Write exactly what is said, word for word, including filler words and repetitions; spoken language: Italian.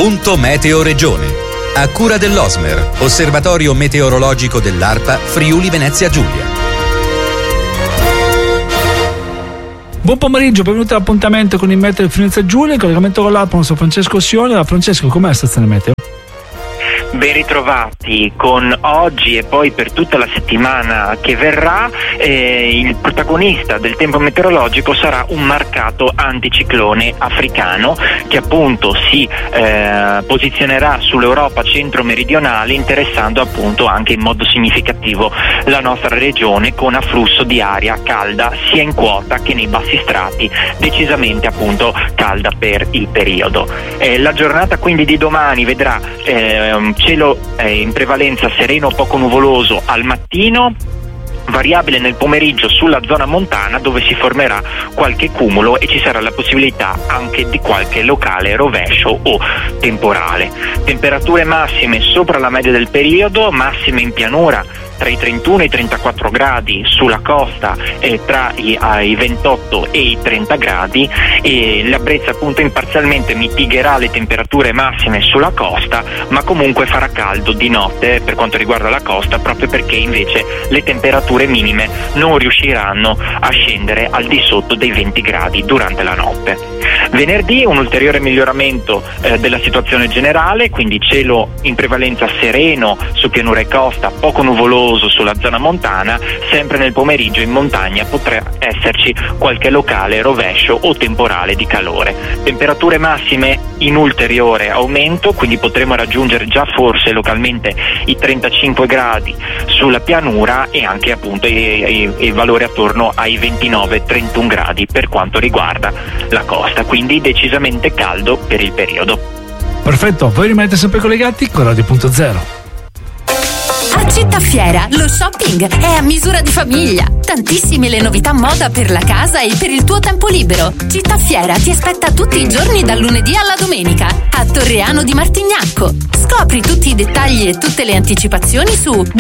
Punto Meteo Regione. A cura dell'Osmer, Osservatorio Meteorologico dell'ARPA Friuli Venezia Giulia. Buon pomeriggio, benvenuti all'appuntamento con il Meteo di Venezia Giulia, in collegamento con l'ARPA, nostro Francesco Sione. Francesco, com'è la stazione meteo? Ben ritrovati con oggi e poi per tutta la settimana che verrà. Eh, il protagonista del tempo meteorologico sarà un marcato anticiclone africano che appunto si eh, posizionerà sull'Europa centro-meridionale, interessando appunto anche in modo significativo la nostra regione, con afflusso di aria calda sia in quota che nei bassi strati, decisamente appunto calda per il periodo. Eh, la giornata quindi di domani vedrà eh, cielo eh, in prevalenza sereno o poco nuvoloso al mattino, variabile nel pomeriggio sulla zona montana, dove si formerà qualche cumulo e ci sarà la possibilità anche di qualche locale rovescio o temporale. Temperature massime sopra la media del periodo, massime in pianura tra i trentuno e i trentaquattro gradi, sulla costa eh, tra i, eh, i ventotto e i trenta gradi, e l'Abruzzo appunto imparzialmente mitigherà le temperature massime sulla costa, ma comunque farà caldo di notte per quanto riguarda la costa, proprio perché invece le temperature minime non riusciranno a scendere al di sotto dei venti gradi durante la notte. Venerdì un ulteriore miglioramento eh, della situazione generale, quindi cielo in prevalenza sereno su pianura e costa, poco nuvoloso sulla zona montana. Sempre nel pomeriggio in montagna potrà esserci qualche locale rovescio o temporale di calore. Temperature massime in ulteriore aumento, quindi potremo raggiungere già forse localmente i trentacinque gradi sulla pianura e anche appunto i, i, i valori attorno ai ventinove trentuno gradi per quanto riguarda la costa, quindi decisamente caldo per il periodo. Perfetto, voi rimanete sempre collegati con Radio Punto Zero. A Città Fiera lo shopping è a misura di famiglia. Tantissime le novità moda per la casa e per il tuo tempo libero. Città Fiera ti aspetta tutti i giorni dal lunedì alla domenica a Torreano di Martignacco. Scopri tutti i dettagli e tutte le anticipazioni su w